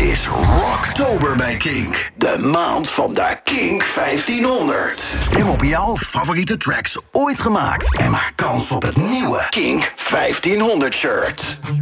is Rocktober bij Kink. De maand van de Kink 1500. Stem op jouw favoriete tracks ooit gemaakt. En maak kans op het nieuwe Kink 1500 shirt.